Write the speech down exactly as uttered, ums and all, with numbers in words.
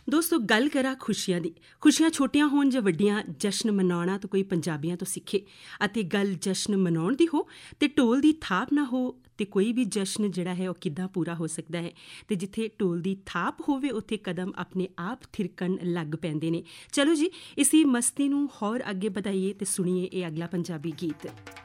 ਦੋਸਤੋ ਗੱਲ ਕਰਾਂ ਖੁਸ਼ੀਆਂ ਦੀ। ਖੁਸ਼ੀਆਂ ਛੋਟੀਆਂ ਹੋਣ ਜਾਂ ਵੱਡੀਆਂ, ਜਸ਼ਨ ਮਨਾਉਣਾ ਤਾਂ ਕੋਈ ਪੰਜਾਬੀਆਂ ਤੋਂ ਸਿੱਖੇ। ਅਤੇ ਗੱਲ ਜਸ਼ਨ ਮਨਾਉਣ ਦੀ ਹੋ ਤੇ ਢੋਲ ਦੀ ਥਾਪ ਨਾ ਹੋ ਤੇ ਕੋਈ ਵੀ ਜਸ਼ਨ ਜਿਹੜਾ ਹੈ ਉਹ ਕਿੱਦਾਂ ਪੂਰਾ ਹੋ ਸਕਦਾ ਹੈ। ਤੇ ਜਿੱਥੇ ਢੋਲ ਦੀ ਥਾਪ ਹੋਵੇ ਉੱਥੇ ਕਦਮ ਆਪਣੇ ਆਪ ਥਿਰਕਣ ਲੱਗ ਪੈਂਦੇ ਨੇ। ਚਲੋ ਜੀ, ਇਸੀ ਮਸਤੀ ਨੂੰ ਹੋਰ ਅੱਗੇ ਵਧਾਈਏ ਤੇ ਸੁਣੀਏ ਇਹ ਅਗਲਾ ਪੰਜਾਬੀ ਗੀਤ।